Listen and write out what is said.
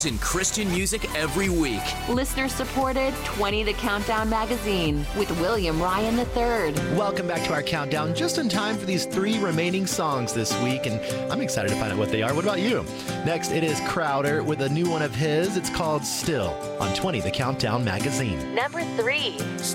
In Christian music every week. Listener supported 20 The Countdown magazine with William Ryan III. Welcome back to our countdown, just in time for these 3 remaining songs this week, and I'm excited to find out what they are. What about you? Next, it is Crowder with a new one of his. It's called Still on 20 The Countdown magazine. Number 3.